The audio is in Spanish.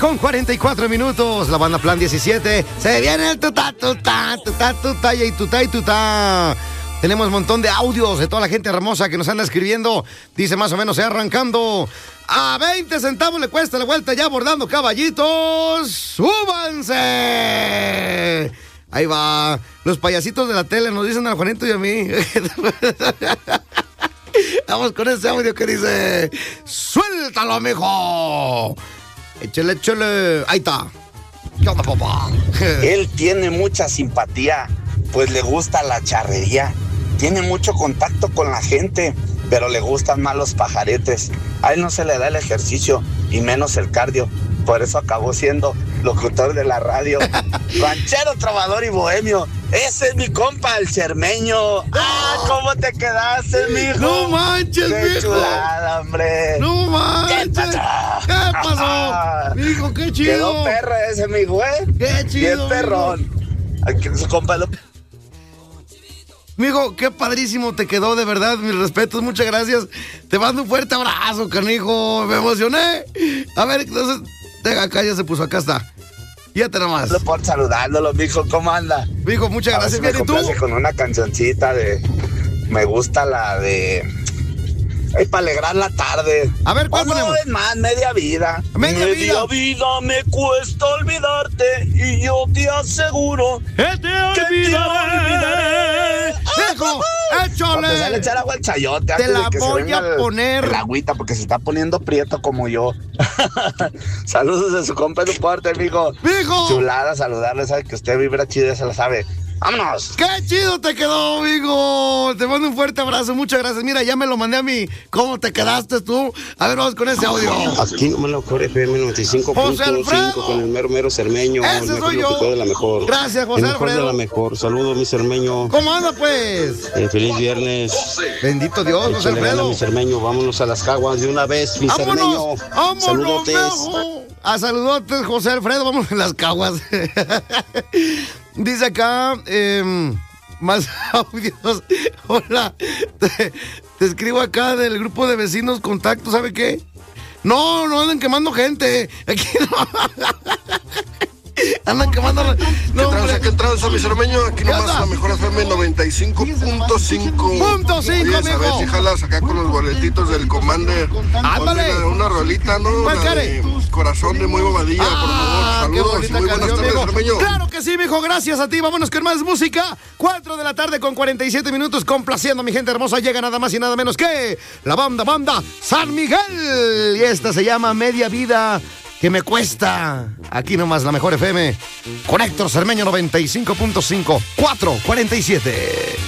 con 44 minutos. La banda Plan 17. Se viene el tutá, tutá, tutá, tutá, y tutá, y tutá. Tenemos un montón de audios de toda la gente hermosa que nos anda escribiendo. Dice más o menos, arrancando. A 20 centavos le cuesta la vuelta ya abordando caballitos. ¡Súbanse! Ahí va. Los payasitos de la tele nos dicen a Juanito y a mí. Vamos con ese audio que dice: ¡suéltalo, mijo! Échale, échale. Ahí está. ¿Qué onda, papá? Él tiene mucha simpatía, pues le gusta la charrería. Tiene mucho contacto con la gente, pero le gustan más los pajaretes. A él no se le da el ejercicio y menos el cardio. Por eso acabó siendo locutor de la radio. Ranchero, trovador y bohemio. Ese es mi compa, el Cermeño. ¡Ah, cómo te quedaste, mijo! ¡No manches, ¡Qué mijo! chulada, hombre! ¡No manches! ¿Qué pasó? Mijo, qué chido. Quedó perro ese, mijo, ¿eh? ¡Qué chido! Bien perrón. Aquí su compa lo... Mijo, qué padrísimo te quedó, de verdad, mis respetos, muchas gracias. Te mando un fuerte abrazo, canijo, me emocioné. A ver, entonces, acá ya se puso, acá está. Fíjate nomás. Por saludándolo, mijo, ¿cómo anda? Mijo, muchas gracias, bien, ¿y tú? Con una cancioncita de... Me gusta la de... Ay, para alegrar la tarde. A ver, ¿cuál ponemos? No, es más, media vida. Media vida me cuesta olvidarte y yo te aseguro que te olvidaré. ¡Hijo! ¡Échale! Empezar a echar agua al chayote. Te la voy a poner. El agüita porque se está poniendo prieto como yo. Saludos de su compa de parte, amigo. ¡Mijo! Chulada saludarle, sabe que usted vibra chido, ya se la sabe. ¡Vámonos! ¡Qué chido te quedó, amigo! Te mando un fuerte abrazo, muchas gracias. Mira, ya me lo mandé a mí. ¿Cómo te quedaste tú? A ver, vamos con ese audio. Aquí nomás la mejor FM 95.5 con el mero Cermeño. ¡Ese el mejor soy yo! locutor de la mejor. Gracias, José el mejor Alfredo. de la mejor. Saludos, mi Cermeño. ¿Cómo anda, pues? Feliz viernes. Bendito Dios, José Échale ganas, Alfredo. mi Cermeño. Vámonos a las caguas de una vez, mi Cermeño. ¡Vámonos! Saludotes. A saludotes, José Alfredo. Vamos en las caguas. Dice acá, más audios. Hola, te escribo acá del grupo de vecinos contacto, ¿sabe qué? No anden quemando gente. Aquí no. Andan quemando. No, ¿Qué tranza, mi Cermeño? Aquí nomás la mejor FM 95.5. ¡5, mijo! A ver si jalas acá con los boletitos del Commander. ¡Ándale! Una rolita, ¿no? La de Corazón de Muy Bobadilla, por favor. Saludos y muy buenas tardes, Cermeño. Claro que sí, mijo, gracias a ti. Vámonos con más música. 4 de la tarde con 47 minutos, complaciendo a mi gente hermosa. Llega nada más y nada menos que la banda San Miguel. Y esta se llama Media Vida que me cuesta. Aquí nomás la mejor FM. Con Héctor Cermeño 95.5. 4:47.